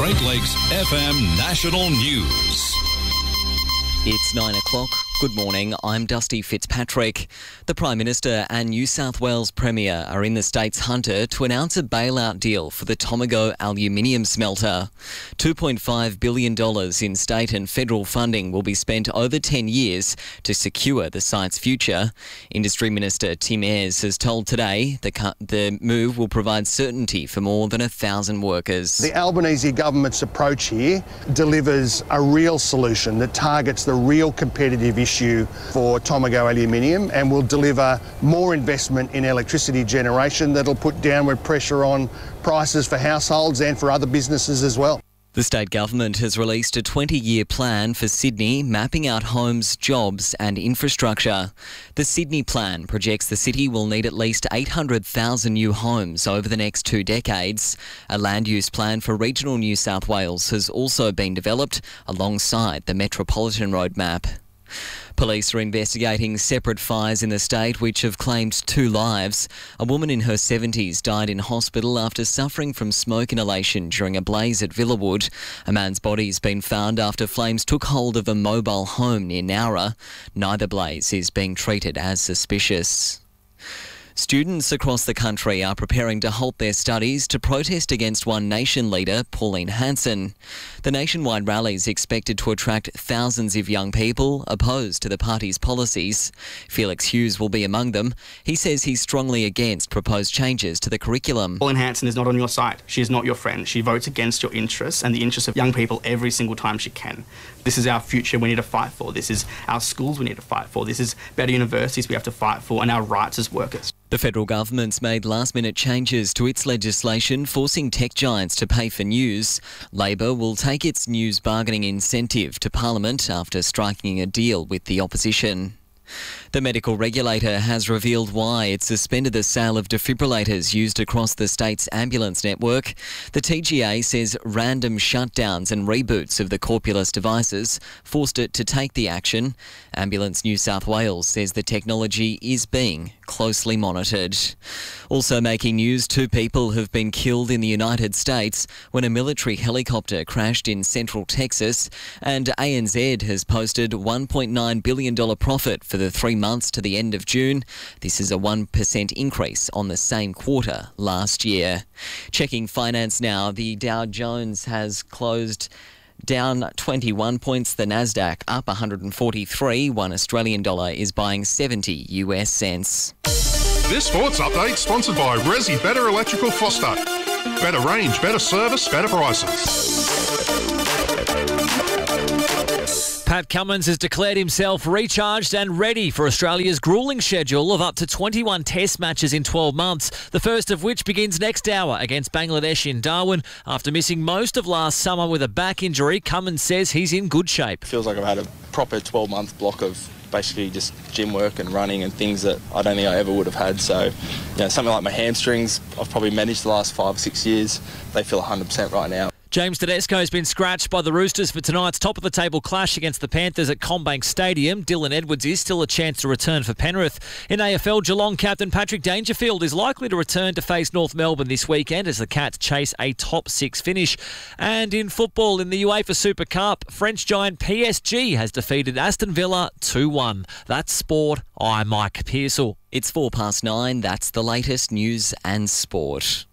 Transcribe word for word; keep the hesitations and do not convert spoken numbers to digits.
Great Lakes F M National News. It's nine o'clock. Good morning, I'm Dusty Fitzpatrick. The Prime Minister and New South Wales Premier are in the state's Hunter to announce a bailout deal for the Tomago aluminium smelter. two point five billion dollars in state and federal funding will be spent over ten years to secure the site's future. Industry Minister Tim Ayres has told Today the, cu- the move will provide certainty for more than a thousand workers. The Albanese government's approach here delivers a real solution that targets the real competitive issue for Tomago aluminium and will deliver more investment in electricity generation that'll put downward pressure on prices for households and for other businesses as well. The state government has released a twenty-year plan for Sydney, mapping out homes, jobs and infrastructure. The Sydney plan projects the city will need at least eight hundred thousand new homes over the next two decades. A land use plan for regional New South Wales has also been developed alongside the Metropolitan Roadmap. Police are investigating separate fires in the state which have claimed two lives. A woman in her seventies died in hospital after suffering from smoke inhalation during a blaze at Villawood. A man's body has been found after flames took hold of a mobile home near Nowra. Neither blaze is being treated as suspicious. Students across the country are preparing to halt their studies to protest against One Nation leader Pauline Hanson. The nationwide rally is expected to attract thousands of young people opposed to the party's policies. Felix Hughes will be among them. He says he's strongly against proposed changes to the curriculum. Pauline Hanson is not on your side. She is not your friend. She votes against your interests and the interests of young people every single time she can. This is our future we need to fight for. This is our schools we need to fight for. This is better universities we have to fight for and our rights as workers. The federal government's made last-minute changes to its legislation forcing tech giants to pay for news. Labor will take its news bargaining incentive to Parliament after striking a deal with the opposition. The medical regulator has revealed why it suspended the sale of defibrillators used across the state's ambulance network. The T G A says random shutdowns and reboots of the Corpulus devices forced it to take the action. Ambulance New South Wales says the technology is being closely monitored. Also making news, two people have been killed in the United States when a military helicopter crashed in central Texas, and A N Z has posted one point nine billion dollars profit for the three months to the end of June. This is a one percent increase on the same quarter last year. Checking finance now, the Dow Jones has closed down twenty-one points, the Nasdaq up one hundred forty-three. One Australian dollar is buying seventy U S cents. This sports update sponsored by Resi Better Electrical Foster. Better range, better service, better prices. Pat Cummins has declared himself recharged and ready for Australia's gruelling schedule of up to twenty-one test matches in twelve months, the first of which begins next hour against Bangladesh in Darwin. After missing most of last summer with a back injury, Cummins says he's in good shape. Feels like I've had a proper twelve-month block of basically just gym work and running and things that I don't think I ever would have had. So, you know, something like my hamstrings, I've probably managed the last five or six years. They feel one hundred percent right now. James Tedesco has been scratched by the Roosters for tonight's top-of-the-table clash against the Panthers at CommBank Stadium. Dylan Edwards is still a chance to return for Penrith. In A F L, Geelong captain Patrick Dangerfield is likely to return to face North Melbourne this weekend as the Cats chase a top-six finish. And in football, in the UEFA Super Cup, French giant P S G has defeated Aston Villa two one. That's sport. I'm Mike Pearsall. It's four past nine. That's the latest news and sport.